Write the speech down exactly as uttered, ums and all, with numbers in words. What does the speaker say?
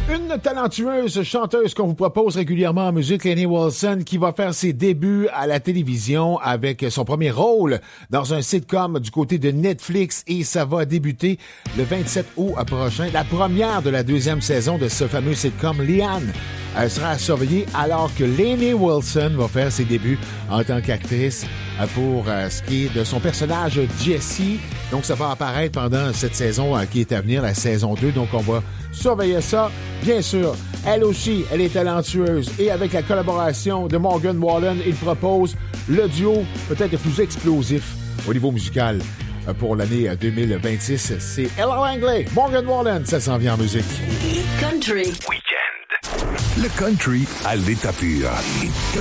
Une talentueuse chanteuse qu'on vous propose régulièrement en musique, Lainey Wilson, qui va faire ses débuts à la télévision avec son premier rôle dans un sitcom du côté de Netflix et ça va débuter le vingt-sept août prochain, la première de la deuxième saison de ce fameux sitcom. Leanne Elle sera à surveiller alors que Lainey Wilson va faire ses débuts en tant qu'actrice pour euh, ce qui est de son personnage Jessie. Donc, ça va apparaître pendant cette saison euh, qui est à venir, la saison deux. Donc, on va surveiller ça. Bien sûr, elle aussi, elle est talentueuse. Et avec la collaboration de Morgan Wallen, il propose le duo peut-être le plus explosif au niveau musical euh, pour l'année deux mille vingt-six. C'est Ella Langley, Morgan Wallen. Ça s'en vient en musique. Country. Le country à l'état pur.